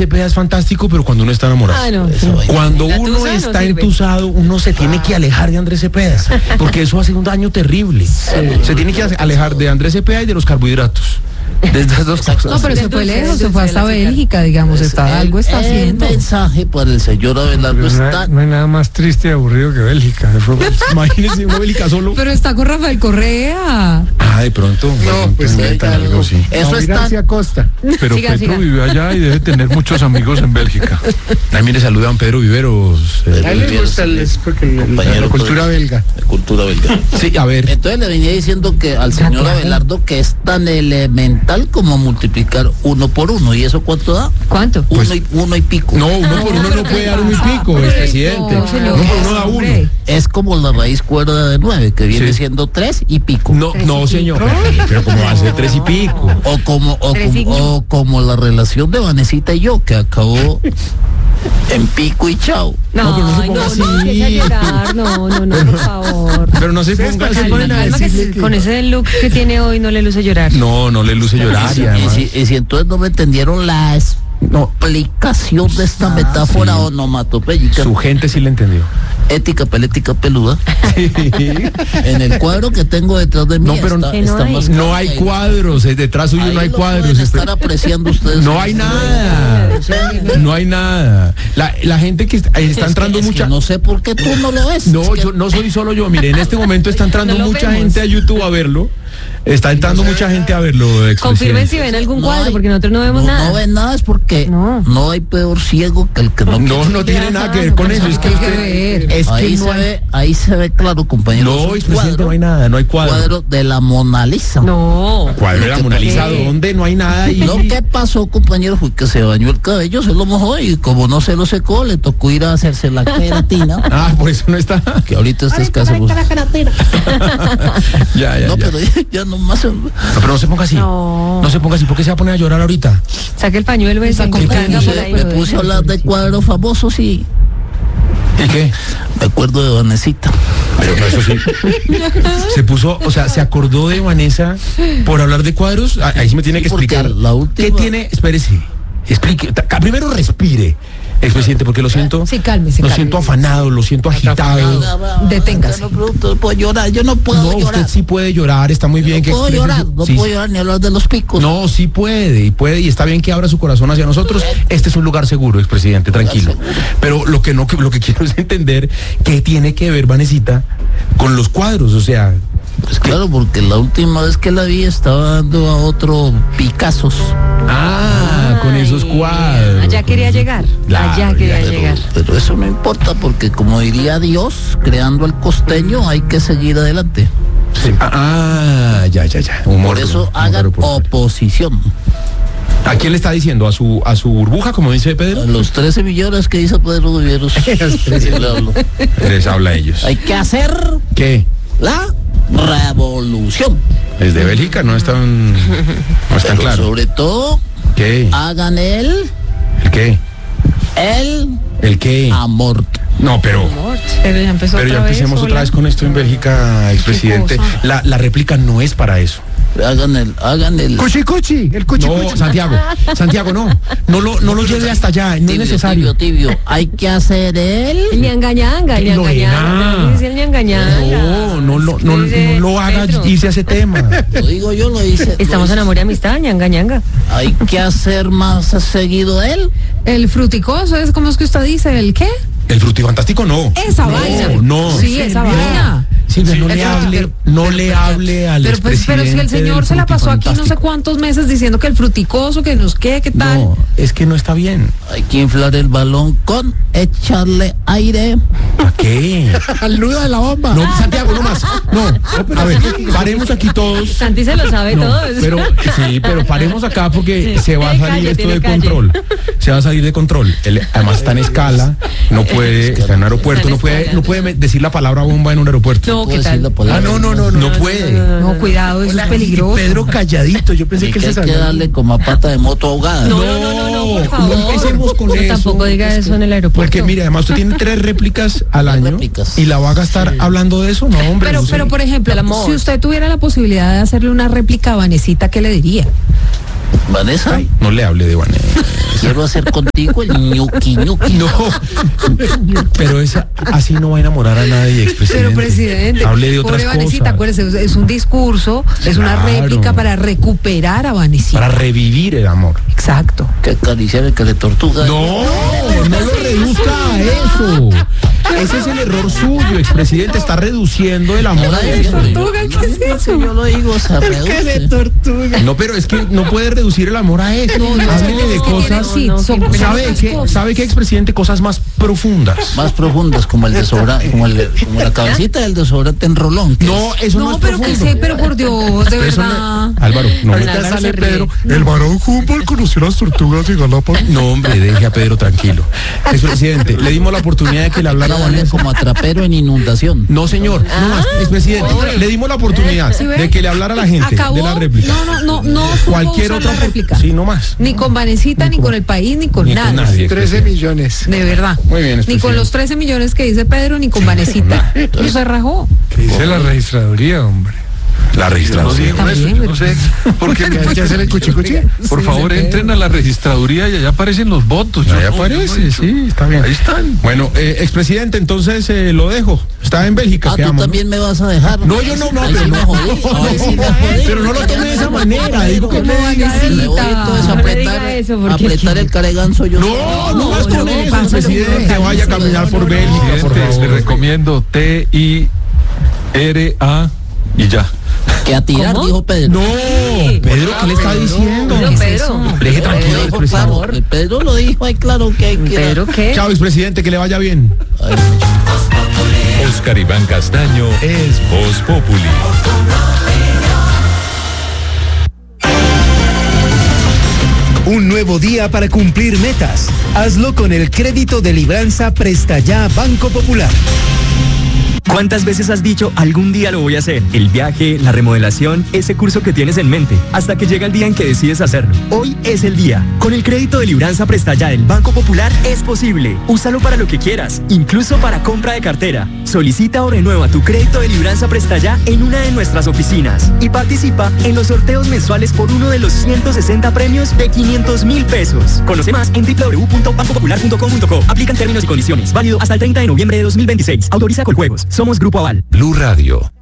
Cepeda es fantástico, pero cuando uno está enamorado. Ah, no. Cuando La uno tusa no está sirve. entusado, uno se tiene que alejar de Andrés Cepeda, porque eso hace un daño terrible. Se tiene que alejar de Andrés Cepeda y de los carbohidratos. De estas dos cosas. No, pero se fue Dulce, lejos, se dulce fue de hasta la azúcar. Bélgica, digamos, algo está El haciendo. mensaje para el señor Abelardo está... No hay nada más triste y aburrido que Bélgica. Imagínense una Bélgica solo. Pero está con Rafael Correa. Ah, de pronto. pues, inventan algo, sí. Eso está... hacia Costa. Pero Siga, Petro siga. vive allá y debe tener muchos amigos en Bélgica. Ay, mire, saludan a Pedro Viveros. A él le gusta Compañero, la cultura belga. Cultura belga. Sí, a ver. Entonces le venía diciendo que al señor Abelardo que es tan elemental como multiplicar 1 por 1. ¿Y eso cuánto da? ¿Cuánto? Uno y pico. No, uno por uno no puede dar uno y pico, Pero presidente. no, señor, Uno por uno da uno. hombre. Es como la raíz cuerda de 9, que viene Sí. siendo 3 y pico. No, no, señor. Pero ¿cómo va a ser 3 y pico? O como la relación de Vanesita y yo, que acabó en pico y chao. No, pero no se ay, ponga no, así. empiece a llorar, no, por favor. Pero no se ponga así. Calma, que con ese look que tiene hoy no le luce llorar. No, no le luce llorar. Y además- Y si entonces no me entendieron la explicación de esta metáfora onomatopéyica, Su gente sí le entendió. ética pelética peluda, en el cuadro que tengo detrás de mí No, pero está, que no está hay. más No claro hay que ahí. cuadros, detrás suyo Ahí no hay lo cuadros. pueden estar apreciando ustedes. No hay nada. No hay nada. La gente que está entrando Es que mucha. no sé por qué tú no lo ves. No, Es que- yo no soy solo yo. Mire, en este momento está entrando No lo mucha vemos. gente a YouTube a verlo. Está entrando mucha gente a verlo. Confirmen expresidente. si ven algún No cuadro, hay- porque nosotros no vemos nada. No ven nada es porque No. no hay peor ciego que el que no No, quiere. no tiene nada que ver con eso. Es que usted. Es Ahí que se no hay. ve, ahí se ve claro, compañero. No, es un expresidente, no hay nada. No hay cuadro. cuadro de la Mona Lisa. No. Cuadro de la Mona Lisa, ¿Qué? ¿dónde? No hay nada ahí. Lo que pasó, compañero, fue que se bañó el cabello, se lo mojó y como no se lo secó, le tocó ir a hacerse la queratina. Ah, por eso no está. Que ahorita está escaso. Pues. Ya, ya, No, ya. pero ya nomás. No, pero no se ponga así. No. No se ponga así. ¿Por qué se va a poner a llorar ahorita? Saque el pañuelo y Está se con encarga pena, por ahí. Me puse a hablar de cuadros famosos y ¿Y qué? me acuerdo de Vanesita. Pero no, eso sí. Se puso, o sea, se acordó de Vanessa por hablar de cuadros. Ahí sí me tiene que Porque explicar. la última- ¿Qué tiene? Espérese. Explique. Primero respire, expresidente, porque lo siento. Sí, cálmese, Lo cálmese. siento afanado, lo siento agitado. Deténgase. No puedo llorar, yo no puedo No, llorar. usted sí puede llorar, está muy bien No que puedo exprese llorar, su- no sí, puedo llorar ni hablar de los picos. No, sí puede, y está bien que abra su corazón hacia nosotros. Este es un lugar seguro, expresidente, tranquilo. Pero lo que quiero es entender qué tiene que ver Vanesita con los cuadros, o sea, Pues claro, porque la última vez que la vi estaba dando a otro Picassos. con esos Ay, cuadros. Allá quería llegar. Claro, Allá quería ya, llegar. Pero eso no importa, porque como diría Dios, creando el costeño hay que seguir adelante. Sí. Ya. Humor, Por eso humor hagan aeropuerto. oposición. ¿A quién le está diciendo? ¿A su burbuja, como dice A Pedro? los 13 millones que hizo Pedro Viveros. Le hablo. Les habla a ellos. Hay que hacer ¿Qué? la revolución. Desde Bélgica no están Pero claros. sobre todo, ¿Qué? hagan el ¿El qué? el ¿El qué? amor. No, pero Pero ya empezó ya empecemos otra vez con esto en Bélgica, expresidente. cosa? La réplica no es para eso. Hagan el Cuchicuchi, el cuchicuchi. No, Santiago, no lo lleve hasta allá, no es necesario. Tibio. Hay que hacer el Ñangañanga, ¿Qué? Ñangañanga. Lorena. Dice el Ñangañanga. No lo haga Petro. irse a ese tema. Lo digo yo, lo hice. Estamos en amor y amistad, Ñangañanga. Hay que hacer más seguido él. El fruticoso, ¿es como es que usted dice? ¿El qué? El frutifantástico no. Esa vaina. No. Sí, esa vaina. Silvia, no Pero- le hable al Pero pues, pero si el expresidente señor del se la pasó aquí no sé frutifantástico. cuántos meses diciendo que el fruticoso, que nos qué tal. No, es que no está bien. Hay que inflar el balón con echarle aire. ¿Para qué? Al nudo de la bomba. No, Santiago, no más. No, a ver, paremos aquí todos. Santi se lo sabe No, todo. pero paremos acá porque se va a Tiene salir calle, esto tiene de calle. control. Se va a salir de control. Él, además está en escala, no puede, está en un aeropuerto, Está en escala. no puede decir la palabra bomba en un aeropuerto. No, ¿qué Puedo decir tal? la palabra. No puede. No, cuidado, eso es peligroso. Pedro calladito, yo pensé Y que que él se hay que sabía. darle como a pata de moto ahogada. No, por favor. No empecemos con No, eso. tampoco diga eso en el aeropuerto. Porque mire, además usted tiene 3 réplicas al Tres año réplicas. y la va a gastar hablando de eso, no, hombre. Pero, use- pero por ejemplo, El amor. si usted tuviera la posibilidad de hacerle una réplica a Vanesita, ¿qué le diría? Vanessa, Ay, no le hable de Vanessa. quiero hacer contigo el ñuqui. No, pero así no va a enamorar a nadie, expresidente. Pero presidente, Hable de otras pobre Vanesita, cosas. acuérdese, es un discurso, es una Claro. réplica para recuperar a Vanesita. Para revivir el amor. Exacto. Que acariciar el que le tortuga. No lo reduzca a eso. Ese es el error suyo, expresidente. Está reduciendo el amor a eso. tortuga, ¿qué es eso? Yo lo digo, se reduce. tortuga. No, pero es que no puede reducir el amor a eso. Háblele de cosas. ¿Sabe qué, expresidente? Cosas más profundas. Más profundas, como el desodorante, como la cabecita del desodorante en rolón. que No, eso no No, es pero que profundo. sé, pero por Dios, de Eso verdad. Álvaro, no Ahorita me- sale Pedro. El varón Humboldt conoció las tortugas de Galápagos. No, hombre, deje a Pedro tranquilo. Expresidente, le dimos la oportunidad de que le hablara a queda Vanessa. como atrapero en inundación. No, señor, no más, expresidente. Le dimos la oportunidad ¿Sí ve? de que le hablara a la gente Acabó. de la réplica. No supo Cualquier usar otra la réplica. Sí, no más. Ni con Vanesita, ni con el país, ni con Ni con nadie. nadie. 13 millones. De verdad. Muy bien, Ni expresidente. con los 13 millones que dice Pedro, ni con Vanesita. No se rajó. ¿Qué dice la registraduría, hombre? La registraduría. También, No sé, porque ¿Qué hay que hacer el cuchicuchi? por favor entren a la registraduría y allá aparecen los votos. Ahí Yo no he aparece, dicho. sí, está bien. Ahí están. Bueno, expresidente, entonces lo dejo. Está en Bélgica, Tú quedamos, ¿no? también me vas a dejar. No, yo no, Ahí pero sí no. me jodí. Ahí sí me jodí. Pero no lo tome de esa manera. Digo que ¿Cómo Le voy Vanesita? entonces a No le apretar, diga eso, porque apretar el careganzo yo. no más con no, eso, pásalo, expresidente. no, Vaya a caminar por Bélgica, por Presidente, le favor. recomiendo TIRA y ya. Que a tirar, ¿Cómo? dijo Pedro. No, Pedro, ¿qué le está diciendo? No, Pedro. Deje tranquilo, Lo dijo expresidente. claro, el Pedro lo dijo ahí claro que hay que. ¿Pero qué? Chao, expresidente, que le vaya bien. Ay, Oscar Iván Castaño es Voz Populi. Un nuevo día para cumplir metas. Hazlo con el crédito de libranza Presta Ya Banco Popular. ¿Cuántas veces has dicho algún día lo voy a hacer? El viaje, la remodelación, ese curso que tienes en mente, hasta que llega el día en que decides hacerlo. Hoy es el día. Con el crédito de libranza Presta Ya del Banco Popular es posible. Úsalo para lo que quieras, incluso para compra de cartera. Solicita o renueva tu crédito de libranza Presta Ya en una de nuestras oficinas y participa en los sorteos mensuales por uno de los 160 premios de 500.000 pesos. Conoce más en www.bancopopular.com.co. Aplican términos y condiciones. Válido hasta el 30 de noviembre de 2026. Autoriza Coljuegos. Somos Grupo Aval. Blue Radio.